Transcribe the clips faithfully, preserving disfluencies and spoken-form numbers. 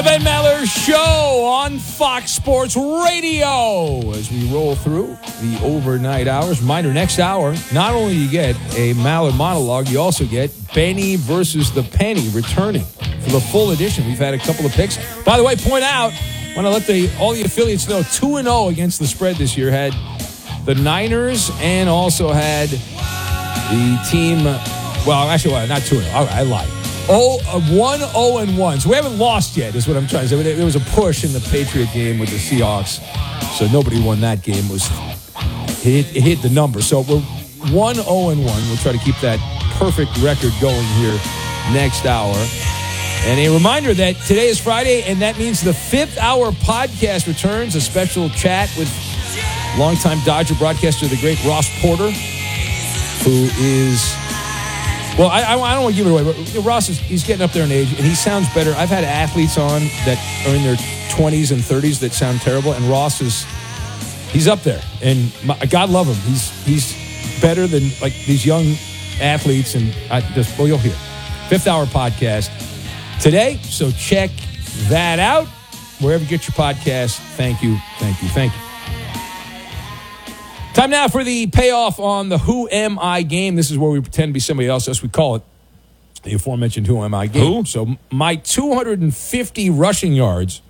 The Ben Maller Show on Fox Sports Radio. As we roll through the overnight hours. Reminder, next hour, not only do you get a Maller monologue, you also get Benny versus the Penny returning for the full edition. We've had a couple of picks. By the way, point out, I want to let the all the affiliates know, two and oh against the spread this year. Had the Niners and also had the team, well, actually, well, not two and oh. I lied. Oh, uh, one oh and one. So we haven't lost yet, is what I'm trying to say. There was a push in the Patriot game with the Seahawks, so nobody won that game. It was it hit, it hit the number. So we're one oh and one. We'll try to keep that perfect record going here next hour. And a reminder that today is Friday, and that means the fifth hour podcast returns. A special chat with longtime Dodger broadcaster, the great Ross Porter, who is... Well, I, I, I don't want to give it away, but Ross, is he's getting up there in age, and he sounds better. I've had athletes on that are in their twenties and thirties that sound terrible, and Ross is, he's up there. And my, God love him. He's he's better than, like, these young athletes, and I just, well, you'll hear. Fifth Hour Podcast today, so check that out. Wherever you get your podcast, thank you, thank you, thank you. Time now for the payoff on the Who Am I game. This is where we pretend to be somebody else, as we call it, the aforementioned Who Am I game. Who? So my two hundred fifty rushing yards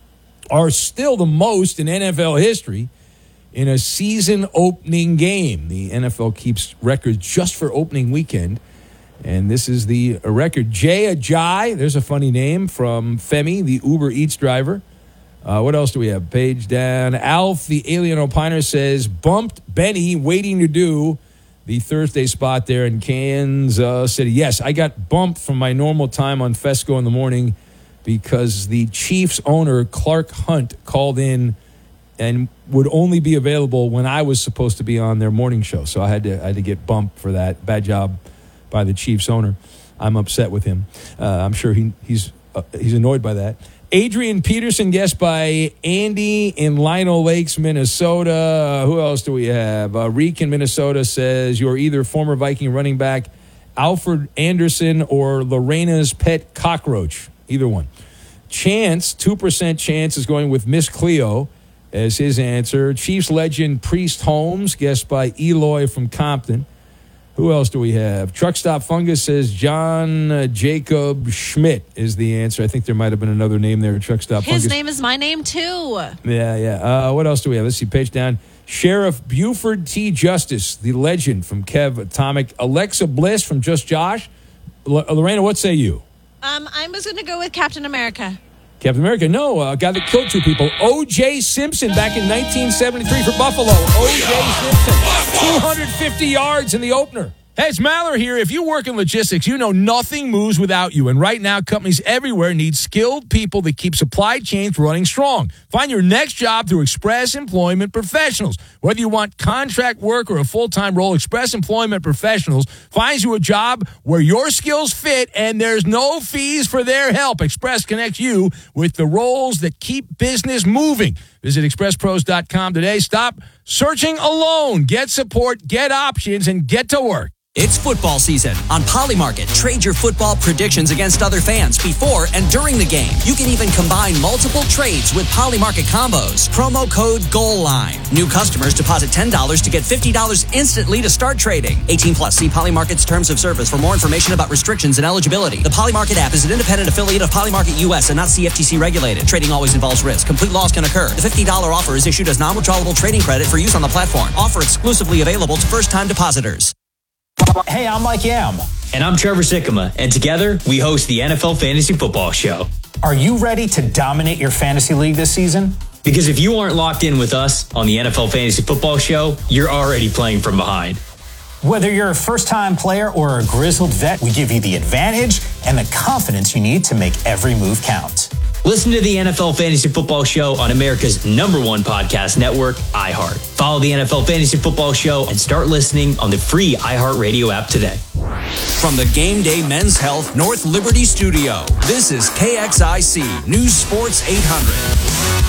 are still the most in N F L history in a season-opening game. The N F L keeps records just for opening weekend, and this is the record. Jay Ajayi, there's a funny name, from Femi, the Uber Eats driver. Uh, what else do we have? Page down. Alf, the Alien Opiner, says, bumped Benny, waiting to do the Thursday spot there in Kansas City. Yes, I got bumped from my normal time on Fesco in the morning because the Chiefs owner, Clark Hunt, called in and would only be available when I was supposed to be on their morning show. So I had to I had to get bumped for that. Bad job by the Chiefs owner. I'm upset with him. Uh, I'm sure he he's uh, he's annoyed by that. Adrian Peterson, guest by Andy in Lino Lakes, Minnesota. Uh, who else do we have? Uh, Reek in Minnesota says, you're either former Viking running back Alfred Anderson or Lorena's pet cockroach. Either one. Chance, two percent chance, is going with Miss Cleo as his answer. Chiefs legend Priest Holmes, guest by Eloy from Compton. Who else do we have? Truck Stop Fungus says John uh, Jacob Schmidt is the answer. I think there might have been another name there, Truck Stop Fungus. His name is my name, too. Yeah, yeah. Uh, what else do we have? Let's see, page down. Sheriff Buford T. Justice, the legend from Kev Atomic. Alexa Bliss from Just Josh. L- Lorena, what say you? Um, I was going to go with Captain America. Captain America. No, a guy that killed two people. O J Simpson back in nineteen seventy-three for Buffalo. O J Simpson, two hundred fifty yards in the opener. Hey, it's Maller here. If you work in logistics, you know nothing moves without you. And right now, companies everywhere need skilled people that keep supply chains running strong. Find your next job through Express Employment Professionals. Whether you want contract work or a full-time role, Express Employment Professionals finds you a job where your skills fit and there's no fees for their help. Express connects you with the roles that keep business moving. Visit express pros dot com today. Stop searching alone. Get support, get options, and get to work. It's football season. On Polymarket, trade your football predictions against other fans before and during the game. You can even combine multiple trades with Polymarket combos. Promo code GOALLINE. New customers deposit ten dollars to get fifty dollars instantly to start trading. eighteen plus. See Polymarket's terms of service for more information about restrictions and eligibility. The Polymarket app is an independent affiliate of Polymarket U S and not C F T C regulated. Trading always involves risk. Complete loss can occur. The fifty dollars offer is issued as non-withdrawable trading credit for use on the platform. Offer exclusively available to first-time depositors. Hey, I'm Mike Yam. And I'm Trevor Sikkema. And together, we host the N F L Fantasy Football Show. Are you ready to dominate your fantasy league this season? Because if you aren't locked in with us on the N F L Fantasy Football Show, you're already playing from behind. Whether you're a first-time player or a grizzled vet, we give you the advantage and the confidence you need to make every move count. Listen to the N F L Fantasy Football Show on America's number one podcast network, iHeart. Follow the N F L Fantasy Football Show and start listening on the free iHeartRadio app today. From the Game Day Men's Health North Liberty Studio, this is K X I C News Sports eight hundred.